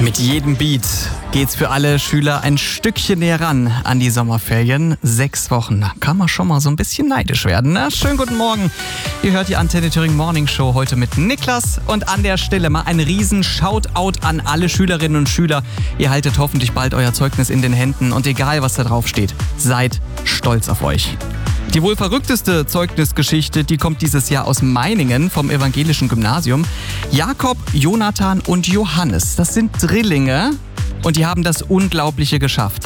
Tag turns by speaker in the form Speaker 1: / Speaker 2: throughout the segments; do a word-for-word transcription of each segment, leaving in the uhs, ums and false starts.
Speaker 1: Mit jedem Beat geht's für alle Schüler ein Stückchen näher ran an die Sommerferien. Sechs Wochen, da kann man schon mal so ein bisschen neidisch werden, ne? Schönen guten Morgen. Ihr hört die Antenne Thüringen Morning Show heute mit Niklas. Und an der Stelle mal ein riesen Shoutout an alle Schülerinnen und Schüler. Ihr haltet hoffentlich bald euer Zeugnis in den Händen. Und egal, was da drauf steht, seid stolz auf euch. Die wohl verrückteste Zeugnisgeschichte, die kommt dieses Jahr aus Meiningen vom evangelischen Gymnasium. Jakob, Jonathan und Johannes, das sind Drillinge und die haben das Unglaubliche geschafft.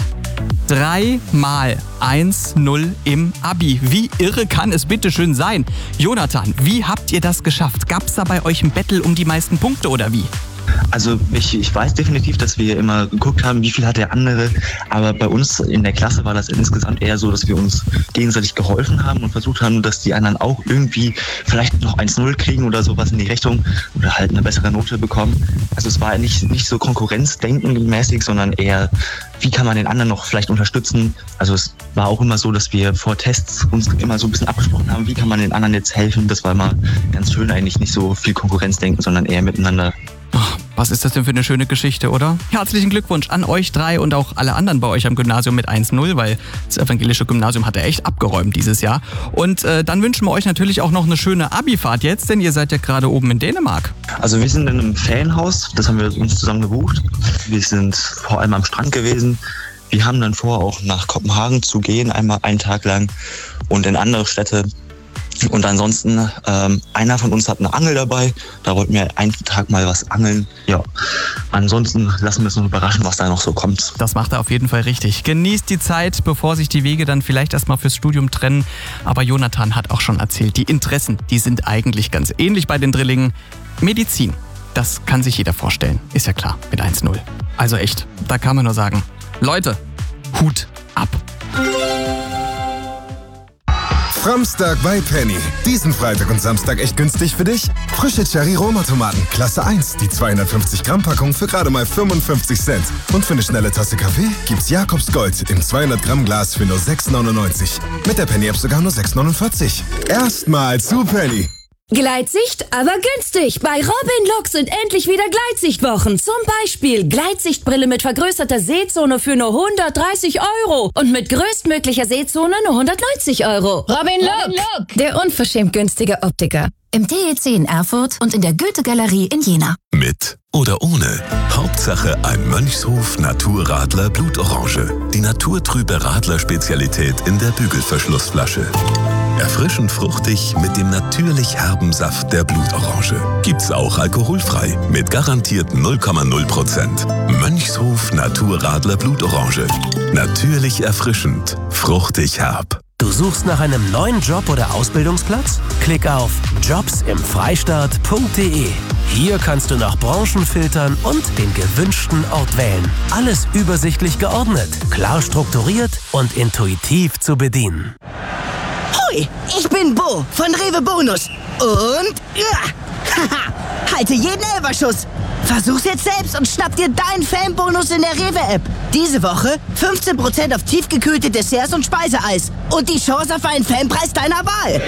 Speaker 1: Dreimal eins null im Abi. Wie irre kann es bitte schön sein? Jonathan, wie habt ihr das geschafft? Gab's da bei euch ein Battle um die meisten Punkte oder wie?
Speaker 2: Also ich, ich weiß definitiv, dass wir immer geguckt haben, wie viel hat der andere, aber bei uns in der Klasse war das insgesamt eher so, dass wir uns gegenseitig geholfen haben und versucht haben, dass die anderen auch irgendwie vielleicht noch eins null kriegen oder sowas in die Richtung oder halt eine bessere Note bekommen. Also es war nicht, nicht so konkurrenzdenkenmäßig, sondern eher, wie kann man den anderen noch vielleicht unterstützen. Also es war auch immer so, dass wir vor Tests uns immer so ein bisschen abgesprochen haben, wie kann man den anderen jetzt helfen. Das war immer ganz schön, eigentlich nicht so viel Konkurrenzdenken, sondern eher miteinander.
Speaker 1: Was ist das denn für eine schöne Geschichte, oder? Herzlichen Glückwunsch an euch drei und auch alle anderen bei euch am Gymnasium mit eins null, weil das evangelische Gymnasium hat ja echt abgeräumt dieses Jahr. Und äh, dann wünschen wir euch natürlich auch noch eine schöne Abifahrt jetzt, denn ihr seid ja gerade oben in Dänemark.
Speaker 2: Also wir sind in einem Ferienhaus, das haben wir uns zusammen gebucht. Wir sind vor allem am Strand gewesen. Wir haben dann vor, auch nach Kopenhagen zu gehen, einmal einen Tag lang und in andere Städte. Und ansonsten, ähm, einer von uns hat eine Angel dabei. Da wollten wir einen Tag mal was angeln. Ja, ansonsten lassen wir uns noch überraschen, was da noch so kommt.
Speaker 1: Das macht er auf jeden Fall richtig. Genießt die Zeit, bevor sich die Wege dann vielleicht erstmal fürs Studium trennen. Aber Jonathan hat auch schon erzählt, die Interessen, die sind eigentlich ganz ähnlich bei den Drillingen. Medizin, das kann sich jeder vorstellen. Ist ja klar, mit eins null. Also echt, da kann man nur sagen, Leute, Hut ab.
Speaker 3: Samstag bei Penny. Diesen Freitag und Samstag echt günstig für dich? Frische Cherry-Roma-Tomaten, Klasse eins, die zweihundertfünfzig Gramm Packung für gerade mal fünfundfünfzig Cent. Und für eine schnelle Tasse Kaffee gibt's Jakobs Gold im zweihundert Gramm Glas für nur sechs neunundneunzig. Mit der Penny-App sogar nur sechs neunundvierzig. Erstmal zu Penny.
Speaker 4: Gleitsicht, aber günstig. Bei Robin Look sind endlich wieder Gleitsichtwochen. Zum Beispiel Gleitsichtbrille mit vergrößerter Sehzone für nur hundertdreißig Euro und mit größtmöglicher Sehzone nur hundertneunzig Euro. Robin Look, Look. Der unverschämt günstige Optiker. Im T E C in Erfurt und in der Goethe-Galerie in Jena.
Speaker 5: Mit oder ohne. Hauptsache ein Mönchshof Naturradler Blutorange. Die naturtrübe Radler-Spezialität in der Bügelverschlussflasche. Erfrischend fruchtig mit dem natürlich herben Saft der Blutorange. Gibt's auch alkoholfrei mit garantierten null Komma null Prozent. Mönchshof Naturradler Blutorange. Natürlich erfrischend, fruchtig herb.
Speaker 6: Du suchst nach einem neuen Job oder Ausbildungsplatz? Klick auf jobs im freistaat punkt de. Hier kannst du nach Branchen filtern und den gewünschten Ort wählen. Alles übersichtlich geordnet, klar strukturiert und intuitiv zu bedienen.
Speaker 7: Hui, ich bin Bo von Rewe Bonus. Und ja, haha, halte jeden Elferschuss. Versuch's jetzt selbst und schnapp dir deinen Fanbonus in der Rewe-App. Diese Woche fünfzehn Prozent auf tiefgekühlte Desserts und Speiseeis. Und die Chance auf einen Fanpreis deiner Wahl.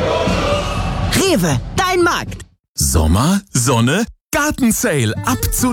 Speaker 7: Rewe, dein Markt.
Speaker 5: Sommer, Sonne, Gartensale ab zu